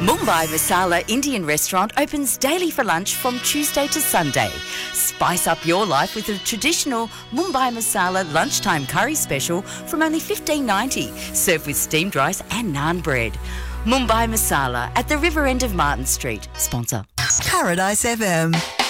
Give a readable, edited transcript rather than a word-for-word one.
Mumbai Masala Indian restaurant opens daily for lunch from Tuesday to Sunday. Spice up your life with a traditional Mumbai Masala lunchtime curry special from only $15.90, served with steamed rice and naan bread. Mumbai Masala at the river end of Martin Street. Sponsor. Paradise FM.